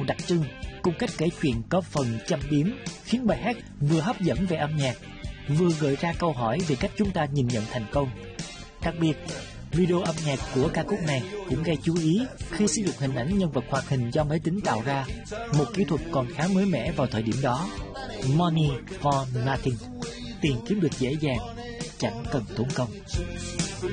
giọng đặc trưng cùng cách kể chuyện có phần châm biếm, khiến bài hát vừa hấp dẫn về âm nhạc, vừa gợi ra câu hỏi về cách chúng ta nhìn nhận thành công. Đặc biệt, video âm nhạc của ca khúc này cũng gây chú ý khi sử dụng hình ảnh nhân vật hoạt hình do máy tính tạo ra, một kỹ thuật còn khá mới mẻ vào thời điểm đó. Money for nothing, tiền kiếm được dễ dàng, chẳng cần tốn công.